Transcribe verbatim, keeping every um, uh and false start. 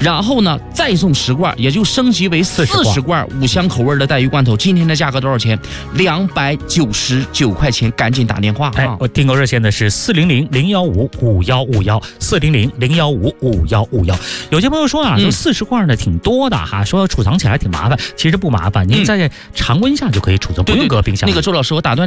然后呢再送十罐，也就升级为四十罐五香口味的带鱼罐头。今天的价格多少钱？两百九十九块钱，赶紧打电话啊！ 哎，我订购热线的是四零零零幺五五幺五幺，四零零零幺五五幺五幺。有些朋友说啊，说四十罐呢挺多的哈，说储藏起来挺麻烦，其实不麻烦，您在常温下就可以储存，不用搁冰箱。 那个周老师，我打断。